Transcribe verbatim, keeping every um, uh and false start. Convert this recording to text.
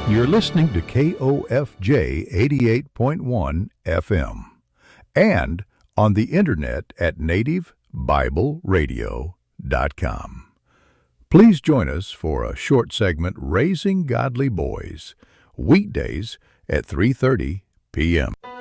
You're listening to K O F J eighty-eight point one F M and on the internet at native bible radio dot com. Please join us for a short segment, Raising Godly Boys, weekdays at three thirty p.m.